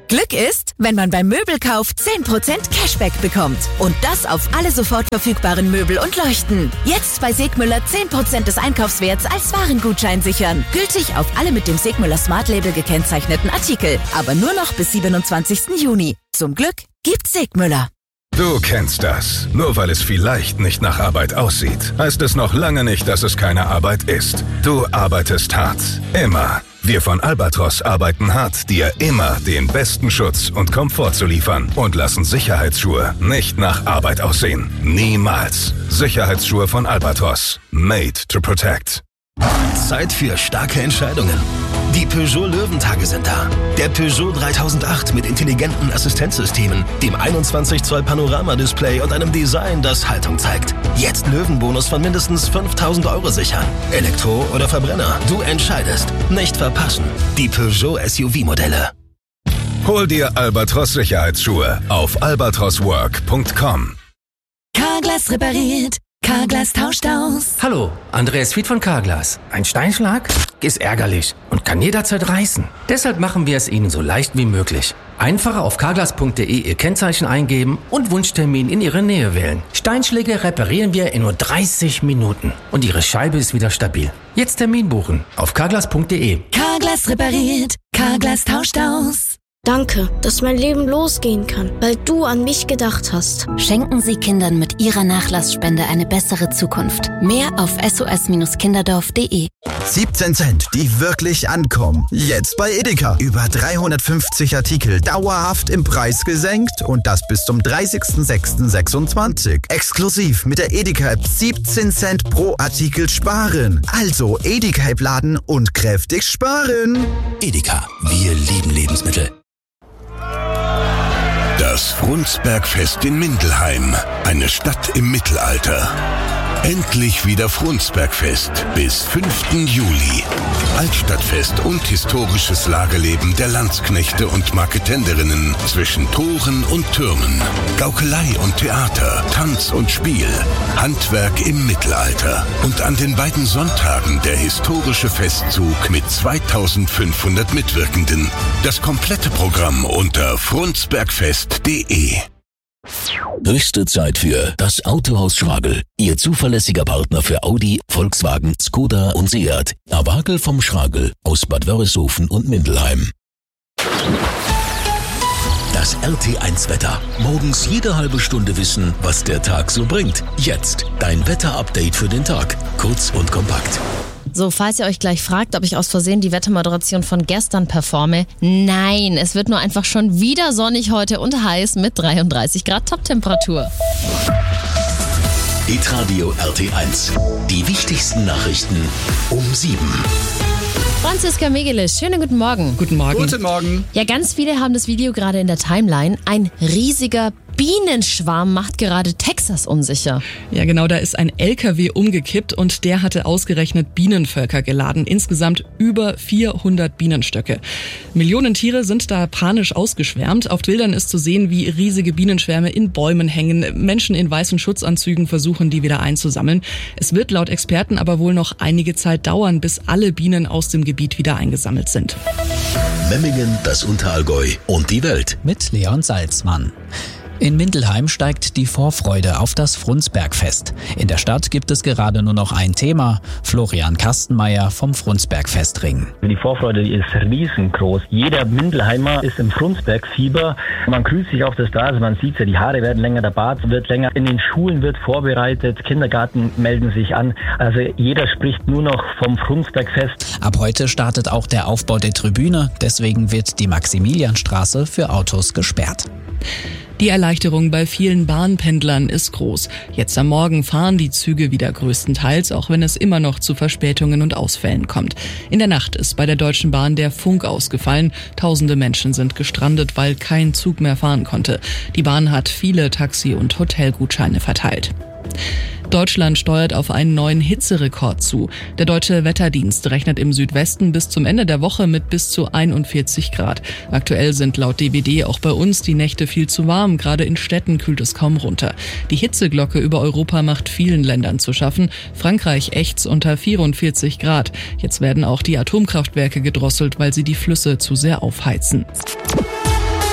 Glück ist, wenn man beim Möbelkauf 10% Cashback bekommt. Und das auf alle sofort verfügbaren Möbel und Leuchten. Jetzt bei Segmüller 10% des Einkaufswerts als Warengutschein sichern. Gültig auf alle mit dem Segmüller Smart Label gekennzeichneten Artikel. Aber nur noch bis 27. Juni. Zum Glück gibt's Segmüller. Du kennst das. Nur weil es vielleicht nicht nach Arbeit aussieht, heißt es noch lange nicht, dass es keine Arbeit ist. Du arbeitest hart. Immer. Wir von Albatros arbeiten hart, dir immer den besten Schutz und Komfort zu liefern und lassen Sicherheitsschuhe nicht nach Arbeit aussehen. Niemals. Sicherheitsschuhe von Albatros. Made to protect. Zeit für starke Entscheidungen. Die Peugeot Löwentage sind da. Der Peugeot 3008 mit intelligenten Assistenzsystemen, dem 21 Zoll Panoramadisplay und einem Design, das Haltung zeigt. Jetzt Löwenbonus von mindestens 5.000 € sichern. Elektro oder Verbrenner, du entscheidest. Nicht verpassen. Die Peugeot SUV-Modelle. Hol dir Albatros Sicherheitsschuhe auf albatroswork.com. Carglass repariert. Carglass tauscht aus. Hallo, Andreas Fied von Carglass. Ein Steinschlag ist ärgerlich und kann jederzeit reißen. Deshalb machen wir es Ihnen so leicht wie möglich. Einfach auf carglass.de Ihr Kennzeichen eingeben und Wunschtermin in Ihre Nähe wählen. Steinschläge reparieren wir in nur 30 Minuten und Ihre Scheibe ist wieder stabil. Jetzt Termin buchen auf carglass.de. Carglass repariert. Carglass tauscht aus. Danke, dass mein Leben losgehen kann, weil du an mich gedacht hast. Schenken Sie Kindern mit Ihrer Nachlassspende eine bessere Zukunft. Mehr auf sos-kinderdorf.de. 17 Cent, die wirklich ankommen. Jetzt bei Edeka. Über 350 Artikel dauerhaft im Preis gesenkt und das bis zum 30.06.26. Exklusiv mit der Edeka-App 17 Cent pro Artikel sparen. Also Edeka-App laden und kräftig sparen. Edeka, wir lieben Lebensmittel. Das Frundsbergfest in Mindelheim, eine Stadt im Mittelalter. Endlich wieder Frundsbergfest bis 5. Juli. Altstadtfest und historisches Lagerleben der Landsknechte und Marketenderinnen zwischen Toren und Türmen. Gaukelei und Theater, Tanz und Spiel, Handwerk im Mittelalter. Und an den beiden Sonntagen der historische Festzug mit 2500 Mitwirkenden. Das komplette Programm unter frundsbergfest.de. Höchste Zeit für das Autohaus Schragel. Ihr zuverlässiger Partner für Audi, Volkswagen, Skoda und Seat. Awagel vom Schragel aus Bad Wörishofen und Mindelheim. Das RT1-Wetter. Morgens jede halbe Stunde wissen, was der Tag so bringt. Jetzt dein Wetter-Update für den Tag. Kurz und kompakt. So, falls ihr euch gleich fragt, ob ich aus Versehen die Wettermoderation von gestern performe, nein, es wird nur einfach schon wieder sonnig heute und heiß mit 33 Grad Toptemperatur. Hitradio RT1. Die wichtigsten Nachrichten um 7. Franziska Megeles, schönen guten Morgen. Guten Morgen. Guten Morgen. Ja, ganz viele haben das Video gerade in der Timeline. Ein riesiger Bienenschwarm macht gerade Texas unsicher. Ja, genau, da ist ein LKW umgekippt und der hatte ausgerechnet Bienenvölker geladen. Insgesamt über 400 Bienenstöcke. Millionen Tiere sind da panisch ausgeschwärmt. Auf Bildern ist zu sehen, wie riesige Bienenschwärme in Bäumen hängen. Menschen in weißen Schutzanzügen versuchen, die wieder einzusammeln. Es wird laut Experten aber wohl noch einige Zeit dauern, bis alle Bienen aus dem Gebiet wieder eingesammelt sind. Memmingen, das Unterallgäu und die Welt. Mit Leon Salzmann. In Mindelheim steigt die Vorfreude auf das Frundsbergfest. In der Stadt gibt es gerade nur noch ein Thema. Florian Kastenmeier vom Frundsbergfestring. Die Vorfreude ist riesengroß. Jeder Mindelheimer ist im Frundsbergfieber. Man grüßt sich auf der Straße, man sieht ja, die Haare werden länger, der Bart wird länger. In den Schulen wird vorbereitet, Kindergarten melden sich an. Also jeder spricht nur noch vom Frundsbergfest. Ab heute startet auch der Aufbau der Tribüne. Deswegen wird die Maximilianstraße für Autos gesperrt. Die Erleichterung bei vielen Bahnpendlern ist groß. Jetzt am Morgen fahren die Züge wieder größtenteils, auch wenn es immer noch zu Verspätungen und Ausfällen kommt. In der Nacht ist bei der Deutschen Bahn der Funk ausgefallen. Tausende Menschen sind gestrandet, weil kein Zug mehr fahren konnte. Die Bahn hat viele Taxi- und Hotelgutscheine verteilt. Deutschland steuert auf einen neuen Hitzerekord zu. Der Deutsche Wetterdienst rechnet im Südwesten bis zum Ende der Woche mit bis zu 41 Grad. Aktuell sind laut DWD auch bei uns die Nächte viel zu warm. Gerade in Städten kühlt es kaum runter. Die Hitzeglocke über Europa macht vielen Ländern zu schaffen. Frankreich ächzt unter 44 Grad. Jetzt werden auch die Atomkraftwerke gedrosselt, weil sie die Flüsse zu sehr aufheizen.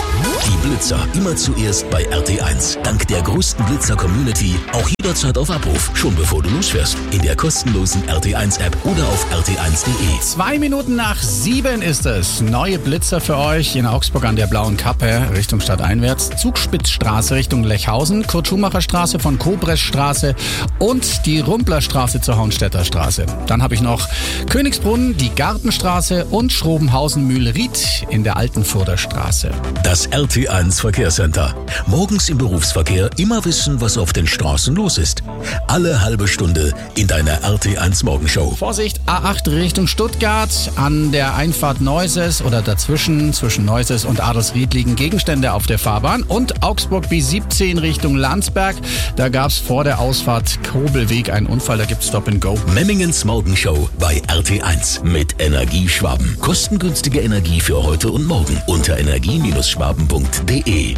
Die Blitzer immer zuerst bei RT1. Dank der größten Blitzer-Community auch jederzeit auf Abruf. Schon bevor du losfährst. In der kostenlosen RT1-App oder auf rt1.de. 2 Minuten nach 7 ist es. Neue Blitzer für euch in Augsburg an der Blauen Kappe, Richtung stadteinwärts. Zugspitzstraße Richtung Lechhausen, Kurt-Schumacher-Straße von Kobreschstraße und die Rumplerstraße zur Hauenstädter Straße. Dann habe ich noch Königsbrunn, die Gartenstraße und Schrobenhausen-Mühlried in der Altenfurter Straße. Das RT1 Verkehrscenter. Morgens im Berufsverkehr immer wissen, was auf den Straßen los ist. Alle halbe Stunde in deiner RT1 Morgenshow. Vorsicht, A8 Richtung Stuttgart. An der Einfahrt Neuses oder dazwischen, zwischen Neuses und Adelsried liegen Gegenstände auf der Fahrbahn. Und Augsburg B17 Richtung Landsberg. Da gab es vor der Ausfahrt Kobelweg einen Unfall, da gibt es Stop and Go. Memmingens Morgenshow bei RT1 mit Energieschwaben. Kostengünstige Energie für heute und morgen unter energie-schwaben.de.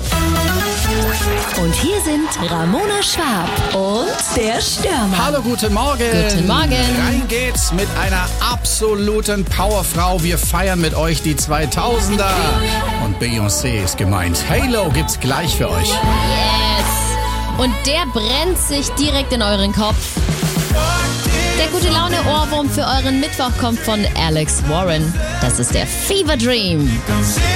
Und hier sind Ramona Schwab und der Stürmer. Hallo, guten Morgen. Guten Morgen. Rein geht's mit einer absoluten Powerfrau. Wir feiern mit euch die 2000er. Und Beyoncé ist gemeint. Halo gibt's gleich für euch. Yes. Und der brennt sich direkt in euren Kopf. Der gute Laune-Ohrwurm für euren Mittwoch kommt von Alex Warren. Das ist der Fever Dream.